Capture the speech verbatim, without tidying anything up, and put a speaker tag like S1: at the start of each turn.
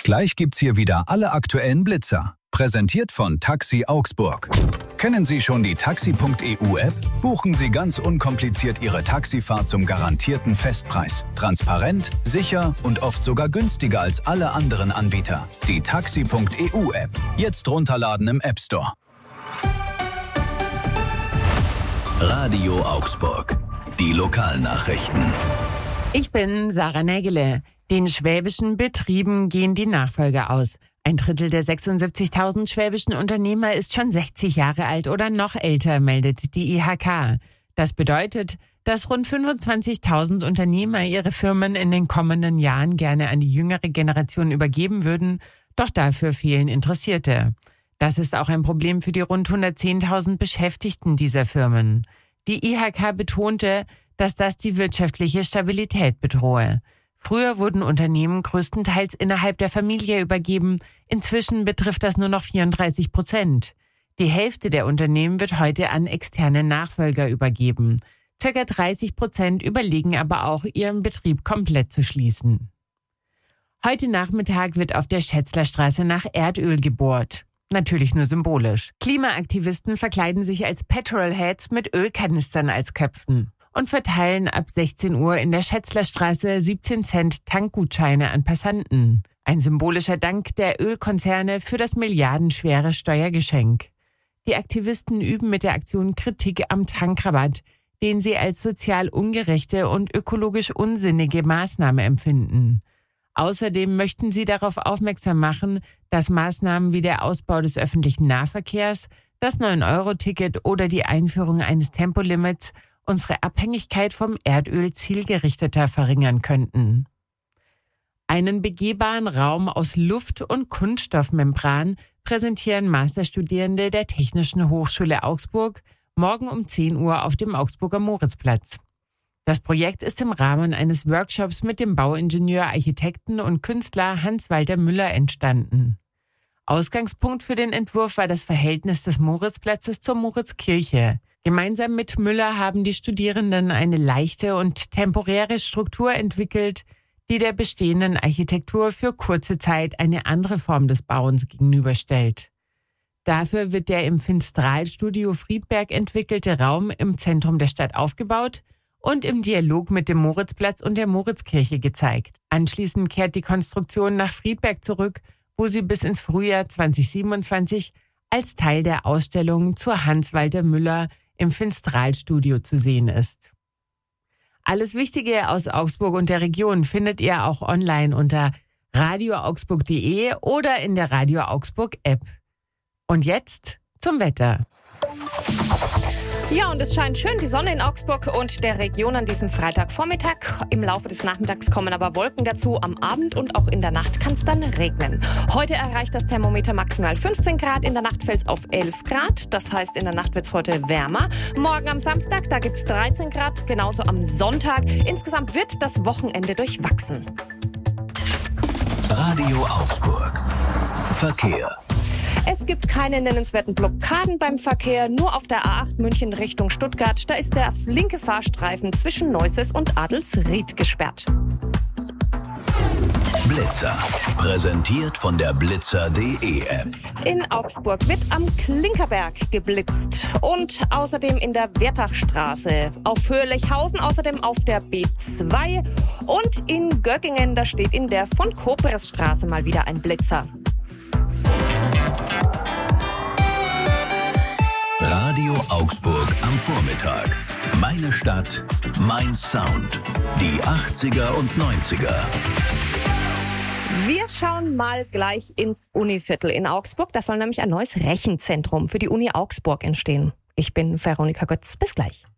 S1: Gleich gibt's hier wieder alle aktuellen Blitzer. Präsentiert von Taxi Augsburg. Kennen Sie schon die taxi punkt e u App? Buchen Sie ganz unkompliziert Ihre Taxifahrt zum garantierten Festpreis. Transparent, sicher und oft sogar günstiger als alle anderen Anbieter. Die taxi punkt e u App. Jetzt runterladen im App Store.
S2: Radio Augsburg. Die Lokalnachrichten.
S3: Ich bin Sarah Nägele. Den schwäbischen Betrieben gehen die Nachfolger aus. Ein Drittel der sechsundsiebzigtausend schwäbischen Unternehmer ist schon sechzig Jahre alt oder noch älter, meldet die I H K. Das bedeutet, dass rund fünfundzwanzigtausend Unternehmer ihre Firmen in den kommenden Jahren gerne an die jüngere Generation übergeben würden, doch dafür fehlen Interessierte. Das ist auch ein Problem für die rund hundertzehntausend Beschäftigten dieser Firmen. Die I H K betonte, dass das die wirtschaftliche Stabilität bedrohe. Früher wurden Unternehmen größtenteils innerhalb der Familie übergeben. Inzwischen betrifft das nur noch vierunddreißig Prozent. Die Hälfte der Unternehmen wird heute an externe Nachfolger übergeben. Circa dreißig Prozent überlegen aber auch, ihren Betrieb komplett zu schließen. Heute Nachmittag wird auf der Schätzlerstraße nach Erdöl gebohrt. Natürlich nur symbolisch. Klimaaktivisten verkleiden sich als Petrolheads mit Ölkanistern als Köpfen und verteilen ab sechzehn Uhr in der Schätzlerstraße siebzehn Cent Tankgutscheine an Passanten. Ein symbolischer Dank der Ölkonzerne für das milliardenschwere Steuergeschenk. Die Aktivisten üben mit der Aktion Kritik am Tankrabatt, den sie als sozial ungerechte und ökologisch unsinnige Maßnahme empfinden. Außerdem möchten sie darauf aufmerksam machen, dass Maßnahmen wie der Ausbau des öffentlichen Nahverkehrs, das neun Euro Ticket oder die Einführung eines Tempolimits unsere Abhängigkeit vom Erdöl zielgerichteter verringern könnten. Einen begehbaren Raum aus Luft- und Kunststoffmembran präsentieren Masterstudierende der Technischen Hochschule Augsburg morgen um zehn Uhr auf dem Augsburger Moritzplatz. Das Projekt ist im Rahmen eines Workshops mit dem Bauingenieur, Architekten und Künstler Hans-Walter Müller entstanden. Ausgangspunkt für den Entwurf war das Verhältnis des Moritzplatzes zur Moritzkirche. Gemeinsam mit Müller haben die Studierenden eine leichte und temporäre Struktur entwickelt, die der bestehenden Architektur für kurze Zeit eine andere Form des Bauens gegenüberstellt. Dafür wird der im Finstral-Studio Friedberg entwickelte Raum im Zentrum der Stadt aufgebaut und im Dialog mit dem Moritzplatz und der Moritzkirche gezeigt. Anschließend kehrt die Konstruktion nach Friedberg zurück, wo sie bis ins Frühjahr zweitausendsiebenundzwanzig als Teil der Ausstellung zur Hans-Walter Müller im Finstral-Studio zu sehen ist. Alles Wichtige aus Augsburg und der Region findet ihr auch online unter radio augsburg punkt de oder in der Radio Augsburg App. Und jetzt zum Wetter.
S4: Ja, und es scheint schön die Sonne in Augsburg und der Region an diesem Freitagvormittag. Im Laufe des Nachmittags kommen aber Wolken dazu. Am Abend und auch in der Nacht kann es dann regnen. Heute erreicht das Thermometer maximal fünfzehn Grad, in der Nacht fällt es auf elf Grad. Das heißt, in der Nacht wird es heute wärmer. Morgen am Samstag, da gibt es dreizehn Grad, genauso am Sonntag. Insgesamt wird das Wochenende durchwachsen.
S2: Radio Augsburg. Verkehr.
S4: Es gibt keine nennenswerten Blockaden beim Verkehr, nur auf der A acht München Richtung Stuttgart. Da ist der linke Fahrstreifen zwischen Neuses und Adelsried gesperrt.
S2: Blitzer. Präsentiert von der blitzer punkt de App.
S4: In Augsburg wird am Klinkerberg geblitzt und außerdem in der Wertachstraße, auf Höhe Lechhausen, außerdem auf der B zwei und in Göggingen, da steht in der von Kopres Straße mal wieder ein Blitzer.
S2: Radio Augsburg am Vormittag. Meine Stadt, mein Sound. Die achtziger und neunziger.
S4: Wir schauen mal gleich ins Univiertel in Augsburg. Da soll nämlich ein neues Rechenzentrum für die Uni Augsburg entstehen. Ich bin Veronika Götz. Bis gleich.